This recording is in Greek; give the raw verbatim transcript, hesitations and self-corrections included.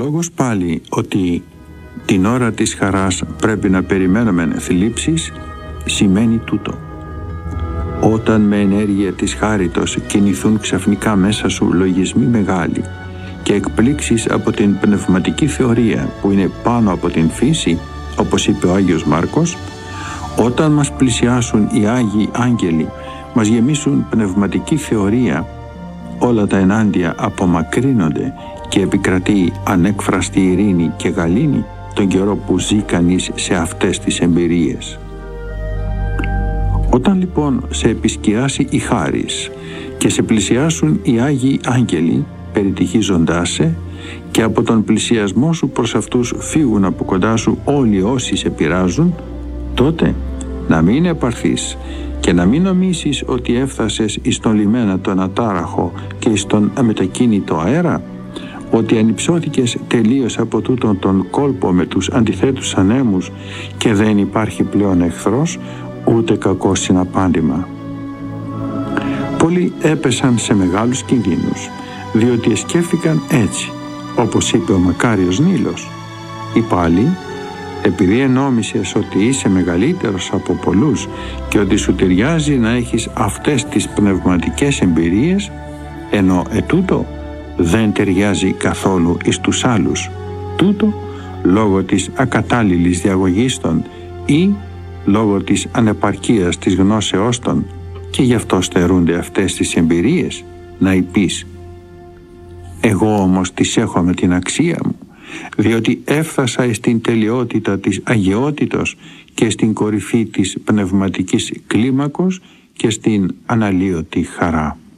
λόγος πάλι ότι την ώρα της χαράς πρέπει να περιμένουμε θλίψεις σημαίνει τούτο. Όταν με ενέργεια της χάριτος κινηθούν ξαφνικά μέσα σου λογισμοί μεγάλοι και εκπλήξεις από την πνευματική θεωρία που είναι πάνω από την φύση, όπως είπε ο Άγιος Μάρκος, όταν μας πλησιάσουν οι Άγιοι Άγγελοι, μας γεμίσουν πνευματική θεωρία, όλα τα ενάντια απομακρύνονται και επικρατεί ανέκφραστη ειρήνη και γαλήνη τον καιρό που ζει κανείς σε αυτές τις εμπειρίες. Όταν λοιπόν σε επισκιάσει η χάρις και σε πλησιάσουν οι Άγιοι Άγγελοι περιτυχίζοντάς σε και από τον πλησιασμό σου προς αυτούς φύγουν από κοντά σου όλοι όσοι σε πειράζουν, τότε να μην επαρθείς και να μην νομίσεις ότι έφτασες εις τον λιμένα τον ατάραχο και εις τον αμετακίνητο αέρα, ότι ανυψώθηκες τελείως από τούτον τον κόλπο με τους αντιθέτους ανέμους και δεν υπάρχει πλέον εχθρός ούτε κακό συναπάντημα. Πολλοί έπεσαν σε μεγάλους κινδύνους διότι σκέφτηκαν έτσι, όπως είπε ο μακάριος Νίλος. Ή πάλι, επειδή ενόμισες ότι είσαι μεγαλύτερος από πολλούς και ότι σου ταιριάζει να έχεις αυτές τις πνευματικές εμπειρίες, ενώ ετούτο δεν ταιριάζει καθόλου εις τους άλλους, τούτο λόγω της ακατάλληλης διαγωγής των ή λόγω της ανεπαρκείας της γνώσεώς των, και γι' αυτό στερούνται αυτές τις εμπειρίες, να υπείς «Εγώ όμως τις έχω με την αξία μου, διότι έφτασα στην τελειότητα της αγιότητος και στην κορυφή της πνευματικής κλίμακος και στην αναλύωτη χαρά».